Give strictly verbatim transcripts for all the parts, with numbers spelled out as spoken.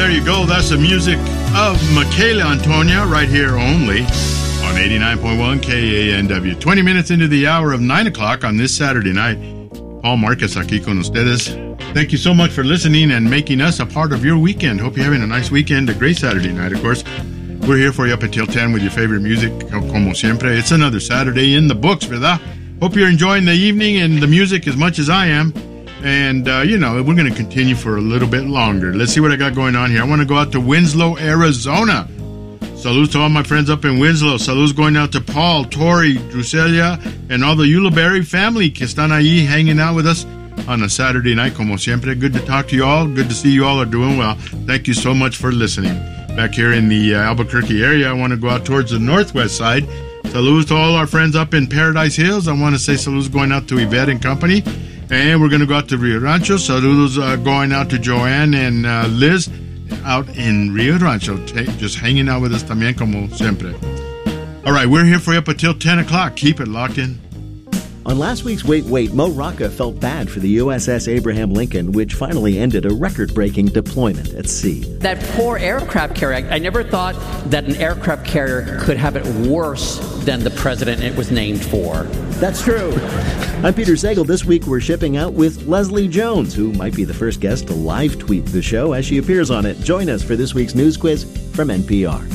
there you go. That's the music of Michaela Antonia right here only on eighty-nine point one K A N W. twenty minutes into the hour of nine o'clock on this Saturday night. Paul Marquez aquí con ustedes. Thank you so much for listening and making us a part of your weekend. Hope you're having a nice weekend, a great Saturday night, of course. We're here for you up until ten with your favorite music, como siempre. It's another Saturday in the books, ¿verdad? Hope you're enjoying the evening and the music as much as I am. And, uh, you know, we're going to continue for a little bit longer. Let's see what I got going on here. I want to go out to Winslow, Arizona. Salutes to all my friends up in Winslow. Salutes going out to Paul, Tori, Druselia, and all the Ulibarri family que están ahí hanging out with us on a Saturday night, como siempre. Good to talk to you all. Good to see you all are doing well. Thank you so much for listening. Back here in the uh, Albuquerque area, I want to go out towards the northwest side. Salutes to all our friends up in Paradise Hills. I want to say salutes going out to Yvette and company. And we're going to go out to Rio Rancho. Saludos uh, going out to Joanne and uh, Liz out in Rio Rancho, t- just hanging out with us también como siempre. All right, we're here for you up until ten o'clock. Keep it locked in. On last week's Wait, Wait, Mo Rocca felt bad for the U S S Abraham Lincoln, which finally ended a record-breaking deployment at sea. That poor aircraft carrier, I never thought that an aircraft carrier could have it worse than the president it was named for. That's true. I'm Peter Sagal. This week we're shipping out with Leslie Jones, who might be the first guest to live tweet the show as she appears on it. Join us for this week's news quiz from N P R.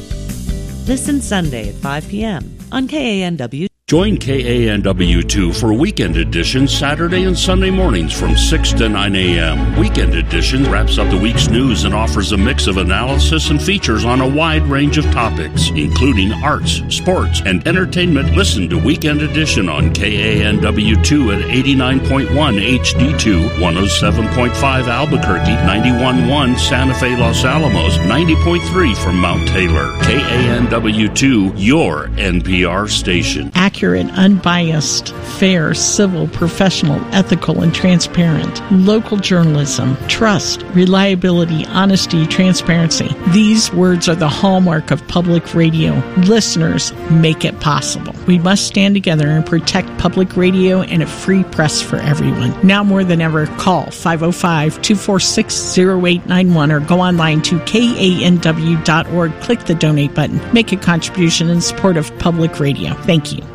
Listen Sunday at five p.m. on K A N W. Join K A N W two for Weekend Edition Saturday and Sunday mornings from six to nine a.m. Weekend Edition wraps up the week's news and offers a mix of analysis and features on a wide range of topics, including arts, sports, and entertainment. Listen to Weekend Edition on K A N W two at eighty-nine point one H D two, one oh seven point five Albuquerque, ninety-one point one Santa Fe Los Alamos, ninety point three from Mount Taylor. K A N W two, your N P R station. Accurate, unbiased, fair, civil, professional, ethical, and transparent. Local journalism, trust, reliability, honesty, transparency. These words are the hallmark of public radio. Listeners make it possible. We must stand together and protect public radio and a free press for everyone. Now more than ever, call five oh five, two four six, oh eight nine one or go online to K A N W dot org. Click the donate button. Make a contribution in support of public radio. Thank you.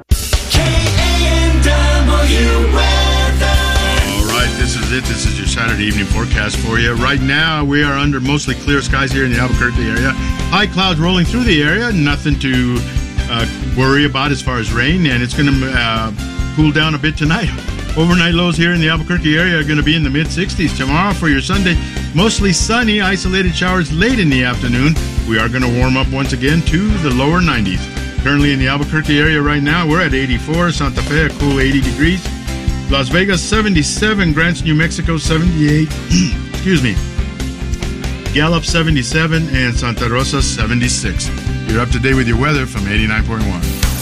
This is it. This is your Saturday evening forecast for you. Right now, we are under mostly clear skies here in the Albuquerque area. High clouds rolling through the area. Nothing to uh, worry about as far as rain, and it's going to uh, cool down a bit tonight. Overnight lows here in the Albuquerque area are going to be in the mid sixties. Tomorrow for your Sunday, mostly sunny, isolated showers late in the afternoon. We are going to warm up once again to the lower nineties. Currently in the Albuquerque area right now, we're at eighty-four. Santa Fe, a cool eighty degrees. Las Vegas, seventy-seven. Grants, New Mexico, seventy-eight. Excuse me. Gallup, seventy-seven. And Santa Rosa, seventy-six. You're up to date with your weather from eighty-nine point one.